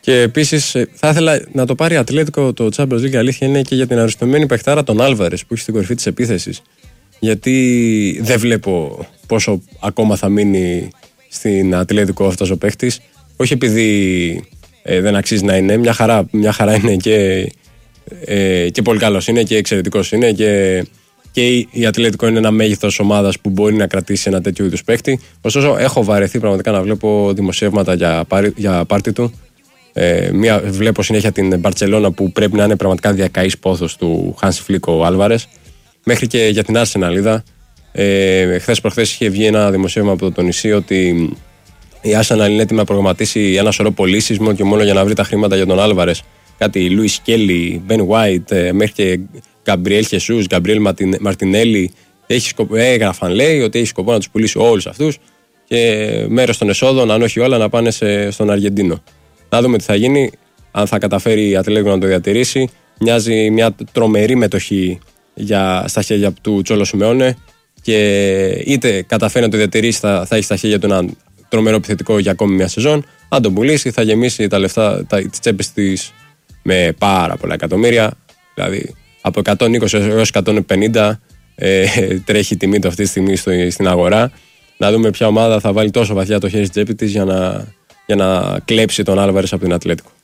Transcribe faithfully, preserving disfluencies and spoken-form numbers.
Και επίσης θα ήθελα να το πάρει Ατλέτικο το Champions League. Αλήθεια είναι και για την αριστοποιημένη παιχτάρα τον Άλβαρες που έχει στην κορυφή της επίθεσης. Γιατί δεν βλέπω πόσο ακόμα θα μείνει στην Ατλέτικο αυτός ο παίχτης. Όχι επειδή ε, δεν αξίζει να είναι, μια χαρά, μια χαρά είναι και, ε, και πολύ καλός είναι και εξαιρετικός είναι και, και η Ατλέτικο είναι ένα μέγεθος ομάδας που μπορεί να κρατήσει ένα τέτοιο είδους παίχτη. Ωστόσο, έχω βαρεθεί πραγματικά να βλέπω δημοσιεύματα για, πάρη, για πάρτι του. Ε, μία, βλέπω συνέχεια την Μπαρτσελώνα που πρέπει να είναι πραγματικά διακαής πόθος του Χάνσι Φλικ ο Άλβαρες. Μέχρι και για την Arsenal είδα. Ε, χθες προχθές είχε βγει ένα δημοσίευμα από το νησί ότι η Arsenal είναι έτοιμη να προγραμματίσει ένα σωρό πωλήσεις μόνο και μόνο για να βρει τα χρήματα για τον Άλβαρες. Κάτι Λούις Κέλλι, Μπεν White, ε, μέχρι και Γκαμπριέλ Χεσούς, Γκαμπριέλ Μαρτινέλη. Έγραφαν, λέει, ότι έχει σκοπό να τους πουλήσει όλους αυτούς και μέρος των εσόδων, αν όχι όλα, να πάνε σε, στον Αργεντίνο. Να δούμε τι θα γίνει, αν θα καταφέρει η Ατλέτικο να το διατηρήσει. Μοιάζει μια τρομερή μετοχή για, στα χέρια του Τσόλο Σιμεώνε και είτε καταφέρει να το διατηρήσει, θα, θα έχει στα χέρια του ένα τρομερό επιθετικό για ακόμη μια σεζόν. Αν τον πουλήσει, θα γεμίσει τα λεφτά, τις τσέπες της με πάρα πολλά εκατομμύρια. Δηλαδή από εκατόν είκοσι έως εκατόν πενήντα ε, τρέχει η τιμή του αυτή τη στιγμή στο, στην αγορά. Να δούμε ποια ομάδα θα βάλει τόσο βαθιά το χέρι στην τσέπη της για να, για να κλέψει τον Άλβαρες από την Ατλέτικο.